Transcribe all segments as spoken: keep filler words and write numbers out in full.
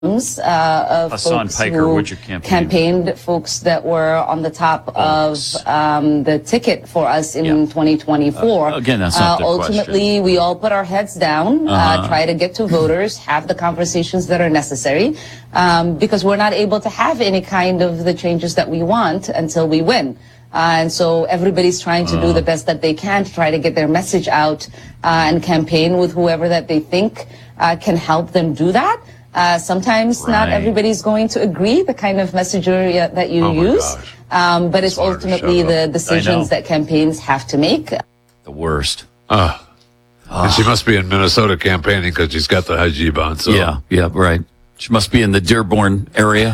Uh, of Hasan folks Piker, who would you campaign? campaigned, folks that were on the top Folks. of um, the ticket for us in Yeah. twenty twenty-four. Uh, again, that's not the ultimately, question. we all put our heads down, Uh-huh. uh, try to get to voters, have the conversations that are necessary, um, because we're not able to have any kind of the changes that we want until we win. Uh, and so everybody's trying to uh, do the best that they can to try to get their message out uh, and campaign with whoever that they think uh, can help them do that. Uh, sometimes right. not everybody's going to agree the kind of messenger uh, that you oh use, um, but it's Smart ultimately the decisions that campaigns have to make. The worst. Uh, oh. And she must be in Minnesota campaigning because she's got the hijab on. So. Yeah, yeah, right. She must be in the Dearborn area.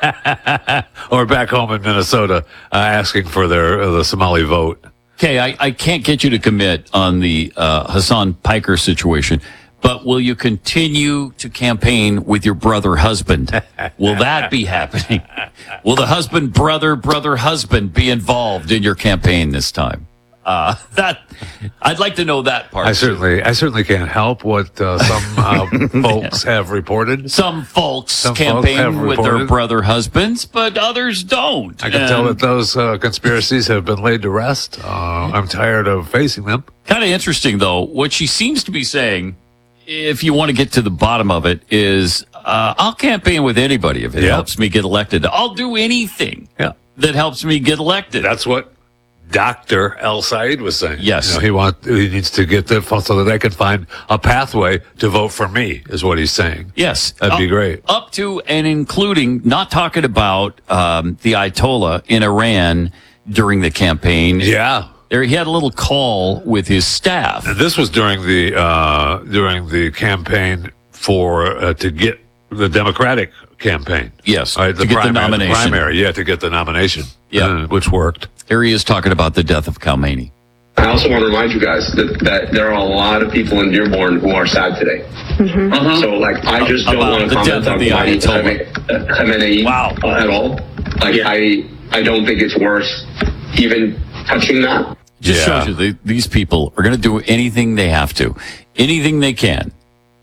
Or back home in Minnesota uh, asking for their uh, the Somali vote. Okay, I, I can't get you to commit on the uh, Hasan Piker situation. But will you continue to campaign with your brother husband? Will that be happening? Will the husband, brother, brother, husband be involved in your campaign this time? Uh, that I'd like to know that part. I certainly, I certainly can't help what uh, some uh, folks have reported. Some folks some campaign folks with reported. their brother husbands, but others don't. I can and tell that those uh, conspiracies have been laid to rest. Uh, I'm tired of facing them. Kind of interesting, though. What she seems to be saying, if you want to get to the bottom of it, is uh, I'll campaign with anybody if it yeah. helps me get elected. I'll do anything yeah. that helps me get elected. That's what Doctor El Said was saying. Yes. You know, he want he needs to get the so that they can find a pathway to vote for me, is what he's saying. Yes. That'd up, be great. Up to and including, not talking about um, the Ayatollah in Iran during the campaign. Yeah. There, he had a little call with his staff. And this was during the uh, during the campaign for uh, to get the Democratic campaign. Yes, right, the to get primary, the nomination. The primary, yeah, to get the nomination. Yeah, uh, which worked. Here he is talking about the death of Khamenei. I also want to remind you guys that, that there are a lot of people in Dearborn who are sad today. Mm-hmm. Uh-huh. So, like, I just don't about want to the comment death of on the Khamenei, Khamenei wow. uh, at all. Like, yeah. I I don't think it's worth even touching that. Just yeah. shows you that these people are going to do anything they have to, anything they can,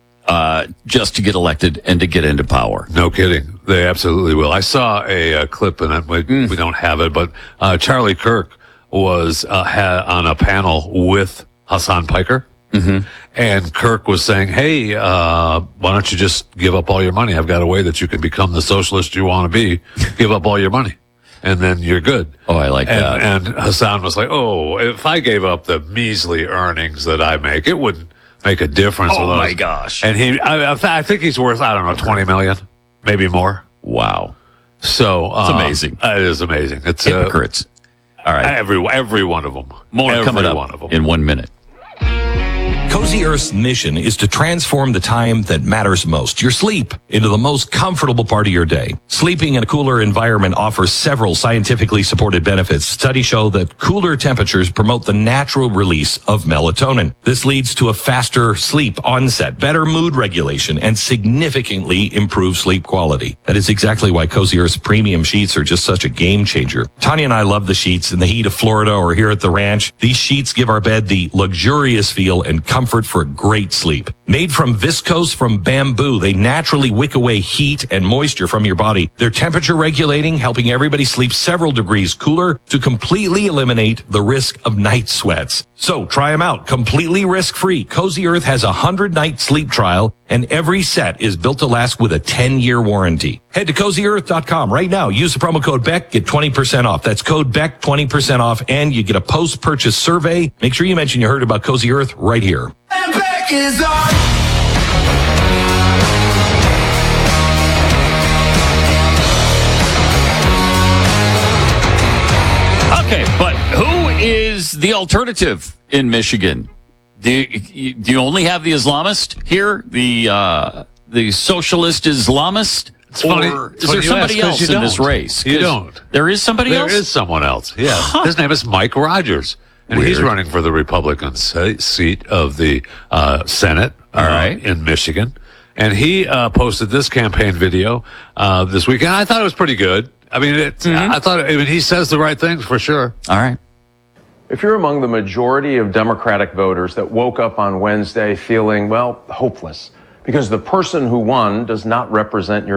uh, just to get elected and to get into power. No kidding. They absolutely will. I saw a, a clip, and we, mm. we don't have it, but uh, Charlie Kirk was uh, ha- on a panel with Hasan Piker. Mm-hmm. And Kirk was saying, hey, uh, why don't you just give up all your money? I've got a way that you can become the socialist you want to be. Give up all your money. And then you're good. Oh, I like and, that. And Hasan was like, oh, if I gave up the measly earnings that I make, it wouldn't make a difference. Oh, with my those. gosh. And he, I, I think he's worth, I don't know, twenty million, maybe more. Wow. So, it's um, amazing. It is amazing. It's hypocrites. Uh, All right. Every, every one of them. More every coming up one of them. in one minute. Cozy Earth's mission is to transform the time that matters most, your sleep, into the most comfortable part of your day. Sleeping in a cooler environment offers several scientifically supported benefits. Studies show that cooler temperatures promote the natural release of melatonin. This leads to a faster sleep onset, better mood regulation, and significantly improved sleep quality. That is exactly why Cozy Earth's premium sheets are just such a game changer. Tanya and I love the sheets in the heat of Florida or here at the ranch. These sheets give our bed the luxurious feel and comfort for a great sleep. Made from viscose from bamboo, they naturally wick away heat and moisture from your body. They're temperature regulating, helping everybody sleep several degrees cooler to completely eliminate the risk of night sweats. So try them out completely risk-free. Cozy Earth has a hundred night sleep trial, and every set is built to last with a ten year warranty. Head to cozy earth dot com right now. Use the promo code Beck, get twenty percent off. That's code Beck, twenty percent off, and you get a post-purchase survey. Make sure you mention you heard about Cozy Earth right here. And Beck is on. Okay, but who is the alternative in Michigan? Do you, do you only have the Islamist here, the uh, the socialist Islamist, it's funny, or it's is there somebody else else in this race? You don't. There is somebody there else? There is someone else, yeah. Huh. His name is Mike Rogers, and Weird. he's running for the Republican seat of the uh, Senate All uh, right. in Michigan. And he uh, posted this campaign video uh, this weekend. I thought it was pretty good. I mean, it, mm-hmm. I thought I mean, he says the right things for sure. All right. If you're among the majority of Democratic voters that woke up on Wednesday feeling, well, hopeless because the person who won does not represent your